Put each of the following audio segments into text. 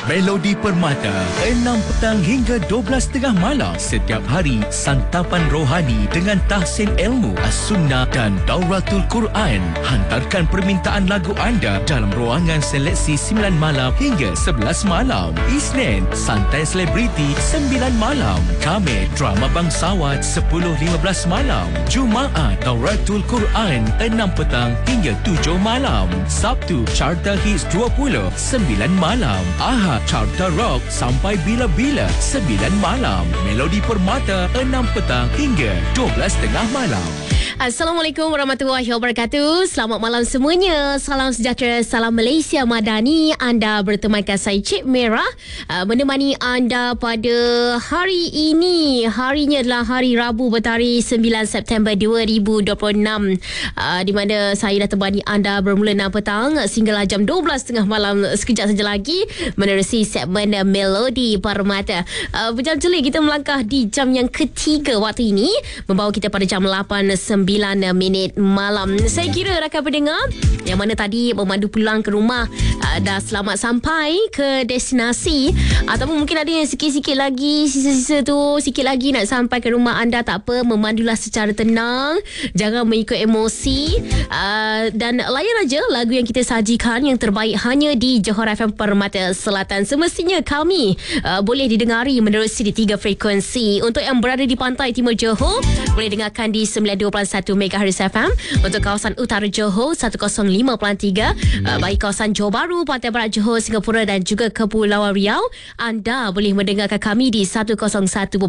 Melodi Permata 6 petang hingga 12.30 malam setiap hari. Santapan rohani dengan tahsin ilmu, as-sunnah dan Dauratul Quran. Hantarkan permintaan lagu anda dalam ruangan seleksi 9 malam hingga 11 malam. Isnin, santai selebriti 9 malam. Khamis, drama bangsawan 10.15 malam. Jumaat, Dauratul Quran 6 petang hingga 7 malam. Sabtu, Carta Hits 20 9 malam. Ahad, Carta Rock sampai bila-bila 9 malam. Melodi Permata 6 petang hingga 12.30 malam. Assalamualaikum warahmatullahi wabarakatuh. Selamat malam semuanya. Salam sejahtera, salam Malaysia Madani. Anda bertemankan saya Cik Merah, menemani anda pada hari ini. Harinya adalah hari Rabu bertarikh 9 September 2026, di mana saya dah temani anda bermula 6 petang sehinggalah jam 12.30 malam. Sekejap saja lagi menerusi segmen Melodi Permata. Berjam celik kita melangkah di jam yang ketiga waktu ini, membawa kita pada jam 8.09 malam. Saya kira rakan pendengar yang mana tadi memandu pulang ke rumah dah selamat sampai ke destinasi, ataupun mungkin ada yang sikit-sikit lagi, sisa-sisa tu sikit lagi nak sampai ke rumah anda. Tak apa, memandulah secara tenang, jangan mengikut emosi, dan layan aja lagu yang kita sajikan yang terbaik hanya di Johor FM Permata Selatan. Semestinya kami boleh didengari menerusi di 3 frekuensi. Untuk yang berada di pantai timur Johor, boleh dengarkan di 92.1 MHz FM. Untuk kawasan utara Johor 105.3, bagi kawasan Johor Bahru, Pantai Barat Johor, Singapura dan juga Kepulauan Riau, anda boleh mendengarkan kami di 101.9.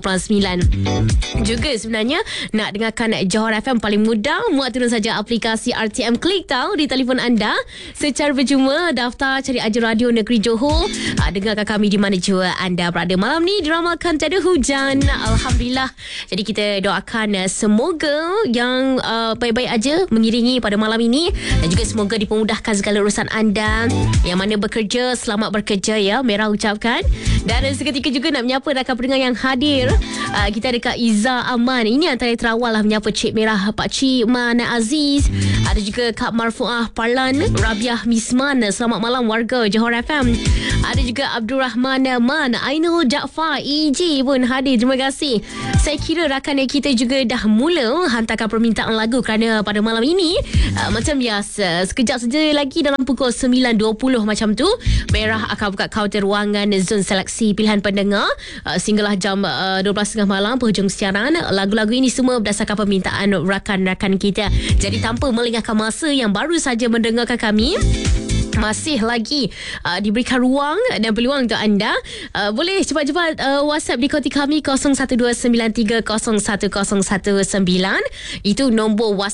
Juga sebenarnya nak dengarkan Johor FM paling mudah, muat turun saja aplikasi RTM Klik tau di telefon anda secara berjumpa. Daftar cari aja Radio Negeri Johor, dengarkan kami di mana jua anda berada. Malam ni diramakan tiada hujan, alhamdulillah. Jadi kita doakan semoga yang baik-baik aja mengiringi pada malam ini, dan juga semoga dipermudahkan segala urusan anda. Yang mana bekerja, selamat bekerja ya, Merah ucapkan. Dan seketika juga nak menyapa rakan pendengar yang hadir. Kita ada Kak Iza Aman, ini antara yang terawal lah menyapa Cik Merah, Pak Cik Mana Aziz. Ada juga Kak Marfuah Parlan, Rabiah Misman, selamat malam warga Johor FM. Ada juga Abdul Rahman Man, Ainul Jaafar EJ pun hadir. Terima kasih. Saya kira rakan kita juga dah mula hantarkan permintaan lagu, kerana pada malam ini macam biasa, sekejap saja lagi dalam pukul 9.20 macam tu, Merah akan buka kaunter ruangan zon seleksi pilihan pendengar sehinggalah jam 12.30 malam penghujung siaran. Lagu-lagu ini semua berdasarkan permintaan rakan-rakan kita. Jadi tanpa melengahkan masa yang baru saja mendengarkan kami, masih lagi diberikan ruang dan peluang untuk anda. Boleh cepat-cepat WhatsApp di konti kami 0129301019. Itu nombor WhatsApp